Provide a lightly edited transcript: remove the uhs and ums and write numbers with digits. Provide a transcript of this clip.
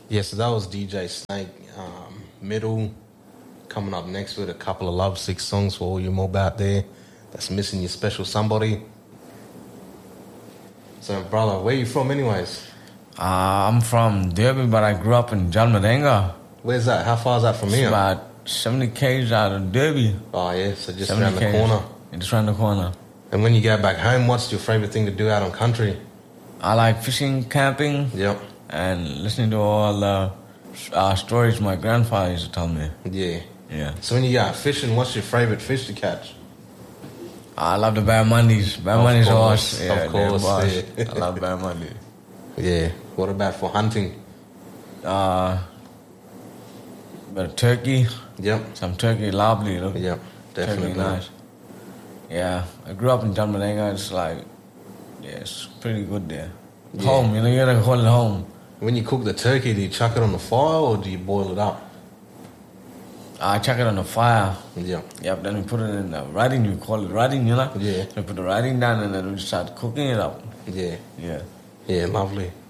Yeah, so that was DJ Snake. Middle, coming up next with a couple of lovesick songs for all you mob out there that's missing your special somebody. So, brother, where you from anyways? I'm from Derby, but I grew up in Jalmarenga. Where's that? How far is that from It's here? about 70 k's out of Derby. Oh, yeah, so just around the corner. Just around the corner. And when you go back home, what's your favourite thing to do out on country? I like fishing, camping, and listening to all the stories my grandfather used to tell me. Yeah. So when you go out fishing, what's your favourite fish to catch? I love the barramundis. Barramundis are awesome. Yeah, of course. Yeah. I love barramundi. Yeah. What about for hunting? But a turkey. Yep. Some turkey, lovely. Look. Yep, definitely. Turkey, nice. Yeah, I grew up in Jalmarenga. It's like, it's pretty good there. Yeah. Home, you gotta call it home. When you cook the turkey, do you chuck it on the fire or do you boil it up? I chuck it on the fire. Yeah. Yep, then we put it in the riding, we call it riding, Yeah. We put the riding down and then we start cooking it up. Yeah. Yeah. Yeah, lovely.